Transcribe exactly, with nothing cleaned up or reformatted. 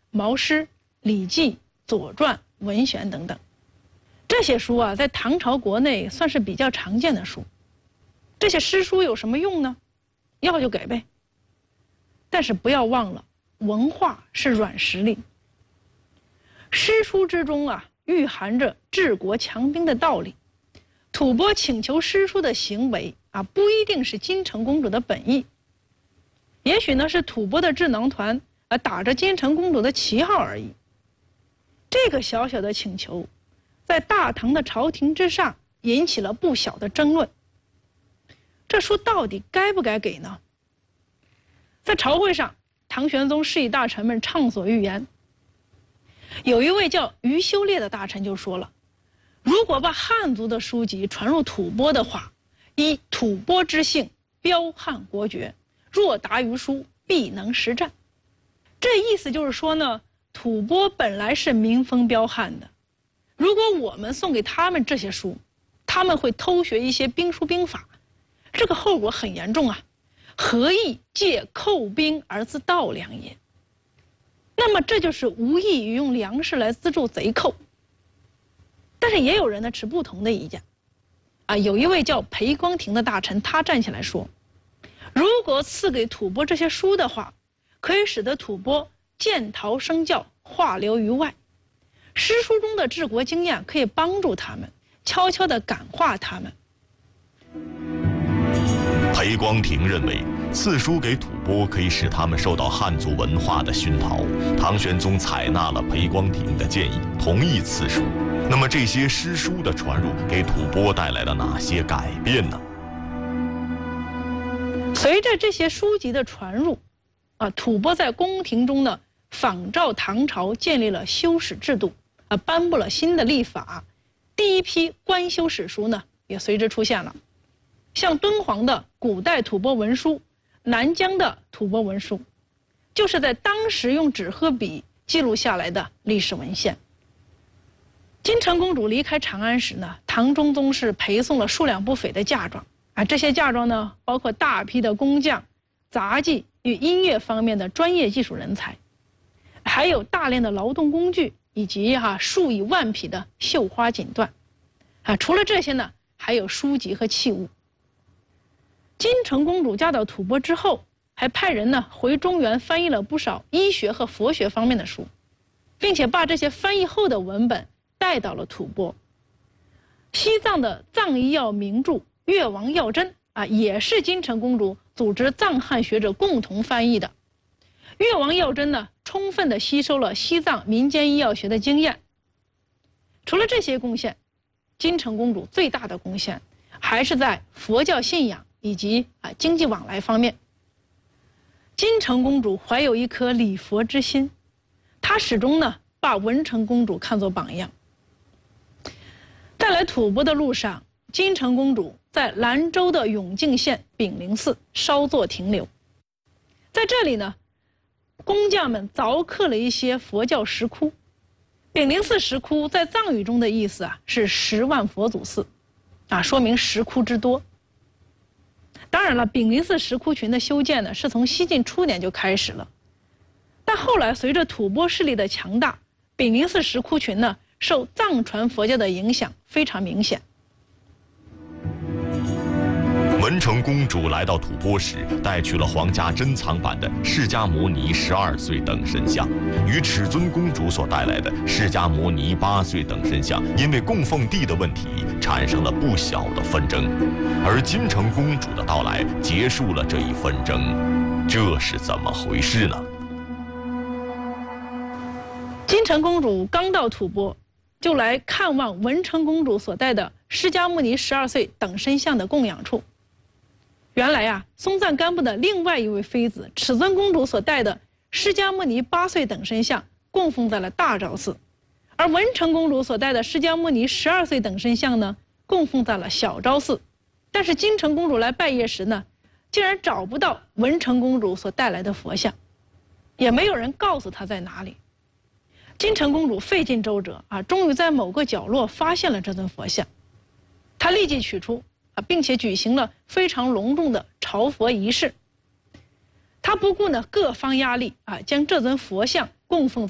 毛诗、礼记、左传、文选等等。这些书啊，在唐朝国内算是比较常见的书。这些诗书有什么用呢？要就给呗。但是不要忘了，文化是软实力。诗书之中啊，蕴含着治国强兵的道理。吐蕃请求诗书的行为啊，不一定是金城公主的本意，也许呢是吐蕃的智囊团啊打着金城公主的旗号而已。这个小小的请求，在大唐的朝廷之上引起了不小的争论。这书到底该不该给呢？在朝会上，唐玄宗示意大臣们畅所欲言。有一位叫于修烈的大臣就说了，如果把汉族的书籍传入吐蕃的话，以吐蕃之性标汉国爵，若达于书，必能实战。这意思就是说呢，吐蕃本来是民风彪悍的，如果我们送给他们这些书，他们会偷学一些兵书兵法，这个后果很严重啊！何以借寇兵而自盗粮也？那么这就是无异于用粮食来资助贼寇。但是也有人呢持不同的意见，啊，有一位叫裴光庭的大臣，他站起来说，如果赐给吐蕃这些书的话，可以使得吐蕃见逃生教，化流于外。诗书中的治国经验可以帮助他们，悄悄地感化他们。 裴光庭认为，赐书给吐蕃可以使他们受到汉族文化的熏陶。唐玄宗采纳了裴光庭的建议，同意赐书。那么这些诗书的传入，给吐蕃带来了哪些改变呢？ 随着这些书籍的传入，啊，吐蕃在宫廷中呢，仿照唐朝建立了修史制度，啊，颁布了新的历法。第一批官修史书呢，也随之出现了。像敦煌的古代吐蕃文书，南疆的吐蕃文书，就是在当时用纸和笔记录下来的历史文献。金城公主离开长安时呢，唐中宗是陪送了数量不菲的嫁妆啊，这些嫁妆呢，包括大批的工匠、杂技与音乐方面的专业技术人才，还有大量的劳动工具以及哈、啊、数以万匹的绣花锦缎啊。除了这些呢，还有书籍和器物。金城公主嫁到吐蕃之后，还派人呢回中原翻译了不少医学和佛学方面的书，并且把这些翻译后的文本带到了吐蕃。西藏的藏医药名著《越王药真》啊，也是金城公主组织藏汉学者共同翻译的。《越王药真》呢，充分地吸收了西藏民间医药学的经验。除了这些贡献，金城公主最大的贡献还是在佛教信仰以及啊经济往来方面。金城公主怀有一颗礼佛之心，她始终呢把文成公主看作榜样。在来吐蕃的路上，金城公主在兰州的永靖县炳灵寺稍作停留。在这里呢，工匠们凿刻了一些佛教石窟。炳灵寺石窟在藏语中的意思啊是十万佛祖寺，啊，说明石窟之多。当然了，炳灵寺石窟群的修建呢，是从西晋初年就开始了，但后来随着吐蕃势力的强大，炳灵寺石窟群呢，受藏传佛教的影响非常明显。 文成公主来到吐蕃时，带去了皇家珍藏版的释迦牟尼十二岁等身像，与尺尊公主所带来的释迦牟尼八岁等身像，因为供奉地的问题产生了不小的纷争，而金城公主的到来结束了这一纷争，这是怎么回事呢？ 金城公主刚到吐蕃，就来看望文成公主所带的释迦牟尼十二岁等身像的供养处。原来啊，松赞干布的另外一位妃子尺尊公主所带的释迦牟尼八岁等身像供奉在了大昭寺，而文成公主所带的释迦牟尼十二岁等身像呢，供奉在了小昭寺。但是金城公主来拜谒时呢，竟然找不到文成公主所带来的佛像，也没有人告诉她在哪里。金城公主费尽周折啊，终于在某个角落发现了这尊佛像，她立即取出啊，并且举行了非常隆重的朝佛仪式。她不顾呢各方压力啊，将这尊佛像供奉